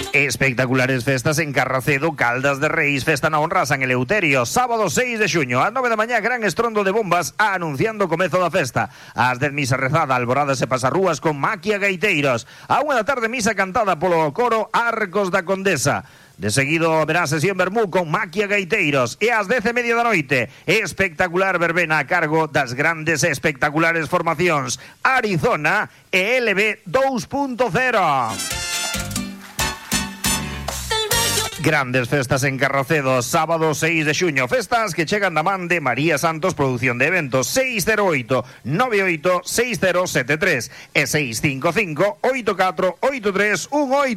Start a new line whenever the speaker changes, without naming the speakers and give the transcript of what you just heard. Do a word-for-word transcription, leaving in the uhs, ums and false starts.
Espectaculares festas en Carracedo, Caldas de Reis, festa na honra a San Eleuterio, sábado seis de xuño, ás nove da mañá, gran estrondo de bombas anunciando o comezo da festa. Ás dez misa rezada, alboradas e pasarrúas con maquia gaiteiros. A unha da tarde misa cantada polo coro Arcos da Condesa. De seguido haberá sesión vermú con maquia gaiteiros e ás dez e media da noite espectacular verbena a cargo das grandes e espectaculares formacións Arizona e L B dos punto cero. Grandes festas en Carracedo, sábado seis de xuño. Festas que chegan da man de María Santos Producción de Eventos. seis cero oito, nove oito, seis cero sete tres e seis cinco cinco, oito catro, oito tres, un oito.